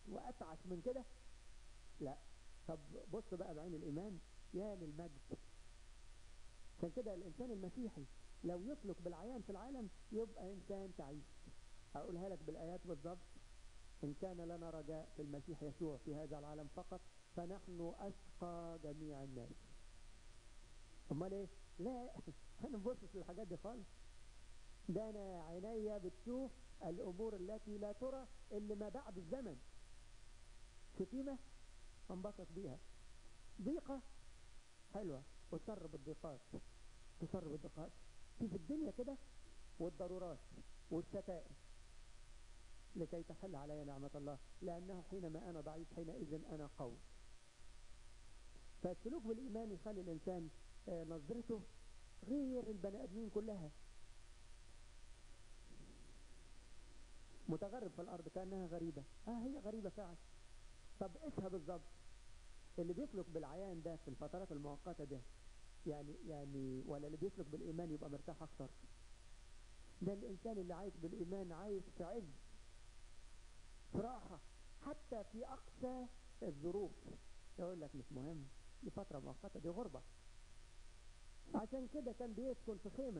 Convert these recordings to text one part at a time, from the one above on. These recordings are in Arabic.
وأتعس من كده؟ لا. طب بص بقى بعين الإيمان، يا للمجد. عشان كده الإنسان المسيحي لو يسلك بالعيان في العالم يبقى إنسان تعيس. هقولها لك بالآيات بالضبط. إن كان لنا رجاء في المسيح يسوع في هذا العالم فقط فنحن أشقى جميع الناس. أمال إيه؟ لا أنا مبصص للحاجات دي خالص. ده أنا عينيا بتشوف الأمور التي لا ترى اللي ما بعد الزمن. شتيمة انبسط بيها، ضيقة حلوة وتسر بالضيقات، تسر بالضيقات في الدنيا كده، والضرورات والشتائم، لكي تحل علي نعمة الله، لأنه حينما أنا ضعيف حينئذ أنا قوي. فالسلوك بالإيمان يخلي الإنسان نظرته غير البني آدمين كلها. متغرب في الأرض كأنها غريبة، هي غريبة فعلا. طب إيشها بالضبط؟ اللي بيسلك بالعيان ده في الفترات المؤقتة ده يعني ولا اللي بيسلك بالإيمان يبقى مرتاح أكتر؟ ده الإنسان اللي عايش بالإيمان عايش في عز، في راحة، حتى في أقسى الظروف. يقول لك مش مهم، دي فترة مؤقتة، دي غربة. عشان كده كان بيسكن في خيمة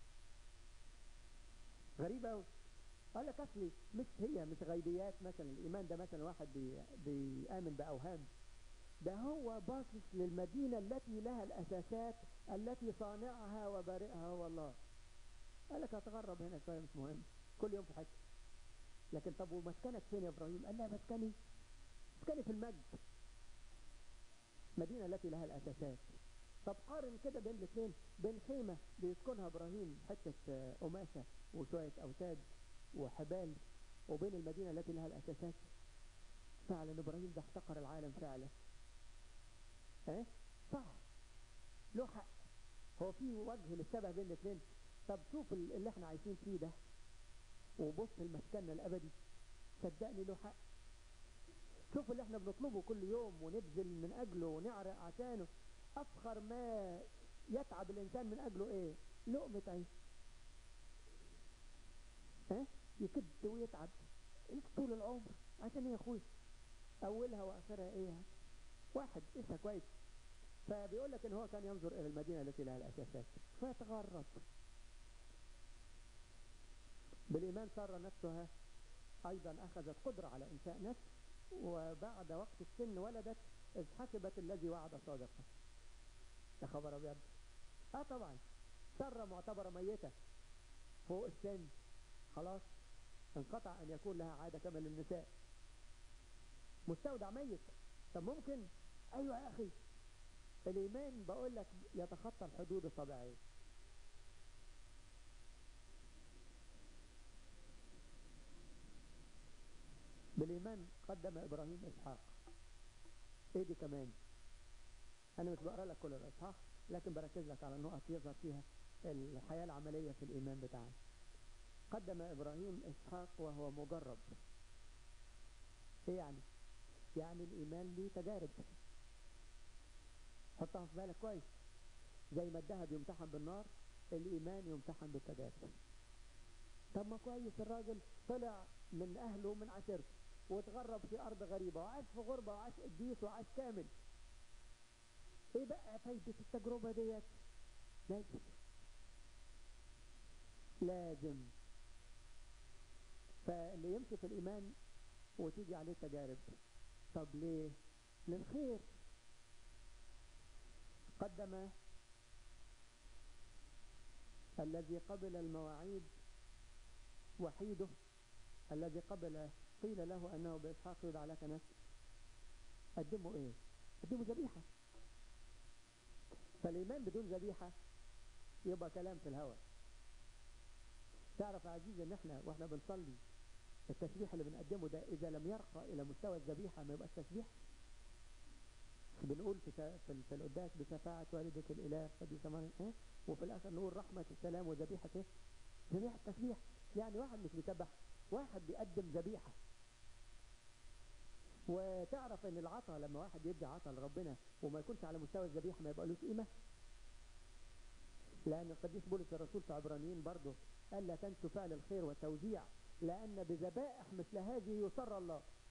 غريبة أوي. قال لك أصلي مش غيبيات مثلا. الإيمان ده مثلا واحد بيآمن بأوهام، ده هو باصص للمدينة التي لها الأساسات، التي صانعها وبارئها هو الله. قال لك هتغرب هنا شوية مش مهم، كل يوم في حته. لكن طب ومسكنك فين يا إبراهيم؟ قال لا مسكني في المجد، مدينة التي لها الأساسات. طب قارن كده بين الاثنين، بين خيمة بيسكنها إبراهيم حتة قماشة وشوية أوتاد وحبال، وبين المدينة التي لها الأساسات. فعلا إبراهيم ده احتقر العالم فعلا. صح، له حق. هو في وجه للشبه بين الاثنين. طب شوف اللي احنا عايشين فيه ده وبص المسكنة الأبدي، صدقني له حق. شوف اللي احنا بنطلبه كل يوم ونبذل من أجله ونعرق عشانه. أفخر ما يتعب الإنسان من أجله إيه؟ لقمة عيش. يكد ويتعب طول العمر عشان ايه يا اخوي؟ أولها وآخرها إيه؟ واحد إيشها كويس. فبيقول لك إن هو كان ينظر إلى المدينة التي لها الأساسات فيتغرب. بالإيمان سارة نفسها أيضا أخذت قدرة على إنشاء نفس، وبعد وقت السن ولدت إذ حسبت الذي وعد صادقا. يا خبر أبيض. طبعا سارة معتبرة ميتة فوق السن، خلاص انقطع أن يكون لها عادة كما للنساء، مستودع ميت. طب ممكن؟ أيوة يا أخي. الإيمان بقول لك يتخطى الحدود الطبيعية. بالإيمان قدم إبراهيم إسحاق. إيه دي كمان؟ أنا مش بقرأ لك كل الإصحاح، لكن بركز لك على النقط يظهر فيها الحياة العملية في الإيمان بتاعنا. قدم إبراهيم إسحاق وهو مجرب. إيه يعني؟ يعني الإيمان ليه تجارب، حطها في بالك كويس. زي ما الذهب يمتحن بالنار، الإيمان يمتحن بالتجارب. طب ما كويس، الراجل طلع من أهله ومن عشيرته واتغرب في أرض غريبة وعاش في غربة وعاش قديس وعاش كامل. إيه بقى فايدة التجربة ديت؟ لازم. فاللي يمشي في الإيمان وتيجي عليه تجارب، طب ليه؟ للخير. قدم الذي قبل المواعيد وحيده، الذي قيل له أنه بإسحاق يدعى لك نسل. قدموا إيه؟ قدموا ذبيحة. فالإيمان بدون ذبيحة يبقى كلام في الهوى. تعرف يا عزيزي ان احنا واحنا بنصلي التسبيح اللي بنقدمه ده اذا لم يرقى الى مستوى الذبيحة ما يبقاش تسبيح. بنقول في القداس بشفاعة والدة الإله قديسة مريم، وفي الآخر نقول رحمة السلام وذبيحة ايه؟ ذبيحة تسبيح. يعني واحد مش بيسبح، واحد بيقدم ذبيحة. وتعرف ان العطاء لما واحد يدي عطاء لربنا وما يكونش على مستوى الذبيحة ما يبقى له قيمة. لأن القديس بولس الرسول في عبرانيين برضه قال لا تنسوا فعل الخير والتوزيع، لأن بذبائح مثل هذه يسر الله.